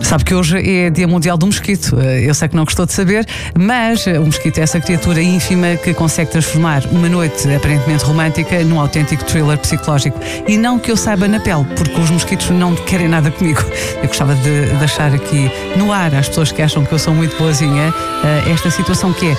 Sabe que hoje é Dia Mundial do Mosquito. Eu sei que não gostou de saber, mas o mosquito é essa criatura ínfima que consegue transformar uma noite aparentemente romântica num autêntico thriller psicológico. E não que eu saiba na pele, porque os mosquitos não querem nada comigo. Eu gostava de deixar aqui no ar às pessoas que acham que eu sou muito boazinha esta situação que é: